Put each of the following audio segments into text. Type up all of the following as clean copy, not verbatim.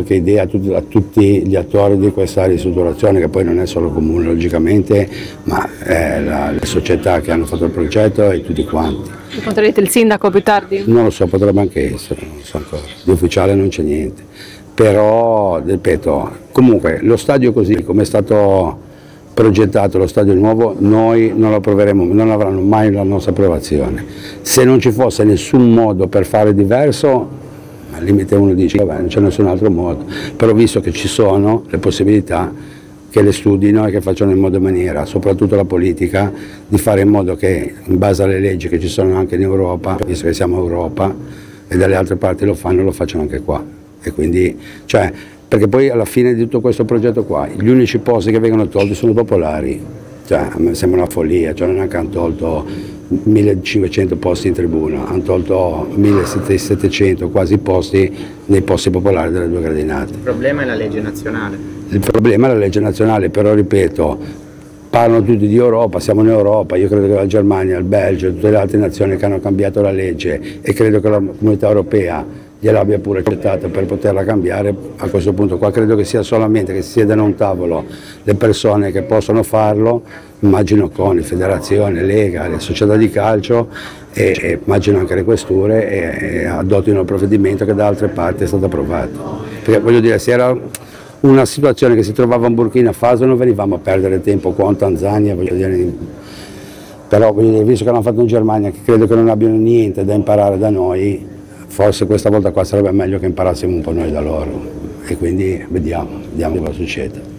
qualche idea a tutti gli attori di questa ristrutturazione, che poi non è solo il comune logicamente, ma le società che hanno fatto il progetto e tutti quanti. Incontrerete il sindaco più tardi? Non lo so, potrebbe anche essere, non so ancora. Di ufficiale non c'è niente. Però, ripeto, comunque lo stadio così come è stato progettato, lo stadio nuovo, noi non lo approveremo, non avranno mai la nostra approvazione. Se non ci fosse nessun modo per fare diverso, al limite uno dice vabbè, non c'è nessun altro modo, però visto che ci sono le possibilità, che le studino e che facciano in modo e maniera, soprattutto la politica, di fare in modo che in base alle leggi che ci sono anche in Europa, visto che siamo Europa e dalle altre parti lo fanno, lo facciano anche qua. E quindi, cioè, perché poi alla fine di tutto questo progetto qua, gli unici posti che vengono tolti sono i popolari, cioè a me sembra una follia, cioè non è che hanno tolto 1500 posti in tribuna, hanno tolto 1700 quasi posti nei posti popolari delle due gradinate. Il problema è la legge nazionale. Il problema è la legge nazionale, però ripeto, parlano tutti di Europa, siamo in Europa, io credo che la Germania, il Belgio, tutte le altre nazioni che hanno cambiato la legge e credo che la comunità europea gliel'abbia pure accettata per poterla cambiare, a questo punto qua credo che sia solamente che si siedano a un tavolo le persone che possono farlo, immagino con le federazioni, Lega, le società di calcio e immagino anche le questure e adottino il provvedimento che da altre parti è stato approvato. Perché voglio dire, se era una situazione che si trovava in Burkina Faso non venivamo a perdere tempo qua in Tanzania, voglio dire, però voglio dire, visto che l'hanno fatto in Germania, che credo che non abbiano niente da imparare da noi, forse questa volta qua sarebbe meglio che imparassimo un po' noi da loro e quindi vediamo cosa succede.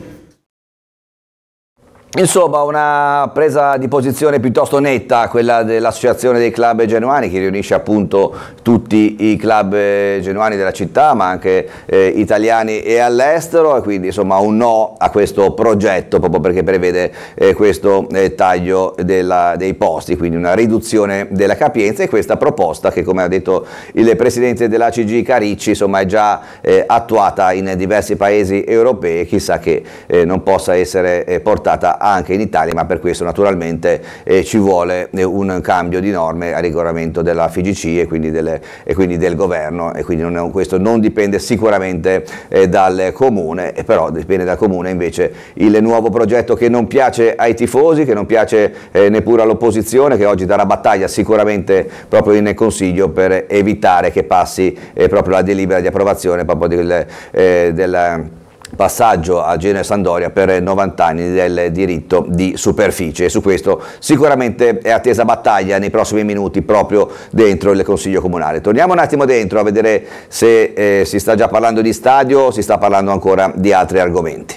Insomma, una presa di posizione piuttosto netta, quella dell'Associazione dei Club Genuani, che riunisce appunto tutti i club genuani della città, ma anche italiani e all'estero, e quindi insomma un no a questo progetto, proprio perché prevede questo taglio dei posti, quindi una riduzione della capienza, e questa proposta che, come ha detto il presidente dell'ACG Caricci, insomma è già attuata in diversi paesi europei, chissà che non possa essere portata anche in Italia, ma per questo naturalmente ci vuole un cambio di norme a regolamento della FIGC e quindi del governo, e quindi questo non dipende sicuramente dal comune, però dipende dal comune invece il nuovo progetto che non piace ai tifosi, che non piace neppure all'opposizione, che oggi darà battaglia sicuramente proprio in Consiglio per evitare che passi proprio la delibera di approvazione proprio del passaggio a Genoa e Sampdoria per 90 anni del diritto di superficie, e su questo sicuramente è attesa battaglia nei prossimi minuti proprio dentro il Consiglio Comunale. Torniamo un attimo dentro a vedere se si sta già parlando di stadio o si sta parlando ancora di altri argomenti.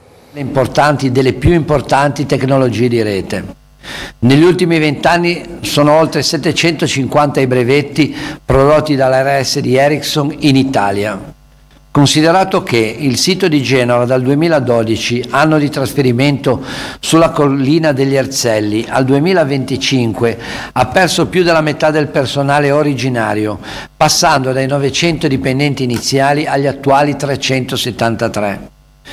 Delle più importanti tecnologie di rete. Negli ultimi 20 anni sono oltre 750 i brevetti prodotti dall'RS di Ericsson in Italia. Considerato che il sito di Genova dal 2012, anno di trasferimento sulla collina degli Erzelli, al 2025 ha perso più della metà del personale originario, passando dai 900 dipendenti iniziali agli attuali 373.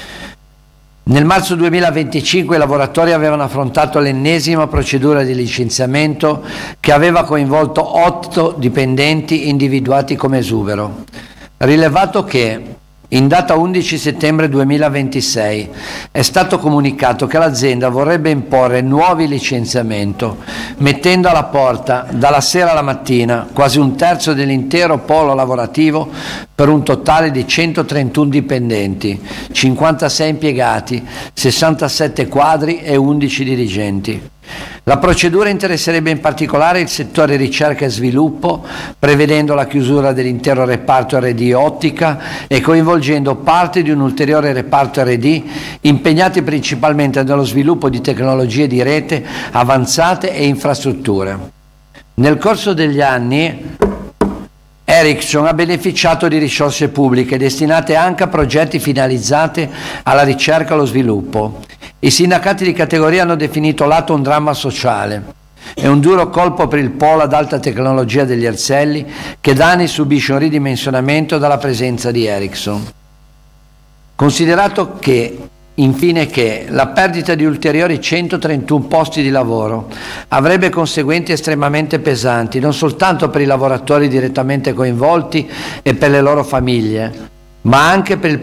Nel marzo 2025 i lavoratori avevano affrontato l'ennesima procedura di licenziamento che aveva coinvolto 8 dipendenti individuati come esubero. Rilevato che in data 11 settembre 2026 è stato comunicato che l'azienda vorrebbe imporre nuovi licenziamenti, mettendo alla porta dalla sera alla mattina quasi un terzo dell'intero polo lavorativo per un totale di 131 dipendenti, 56 impiegati, 67 quadri e 11 dirigenti. La procedura interesserebbe in particolare il settore ricerca e sviluppo, prevedendo la chiusura dell'intero reparto R&D ottica e coinvolgendo parte di un ulteriore reparto R&D impegnati principalmente nello sviluppo di tecnologie di rete avanzate e infrastrutture. Nel corso degli anni Ericsson ha beneficiato di risorse pubbliche destinate anche a progetti finalizzati alla ricerca e allo sviluppo. I sindacati di categoria hanno definito l'atto un dramma sociale. È un duro colpo per il polo ad alta tecnologia degli Erzelli, che da anni subisce un ridimensionamento dalla presenza di Ericsson. Considerato che, infine, che la perdita di ulteriori 131 posti di lavoro avrebbe conseguenze estremamente pesanti, non soltanto per i lavoratori direttamente coinvolti e per le loro famiglie, ma anche per il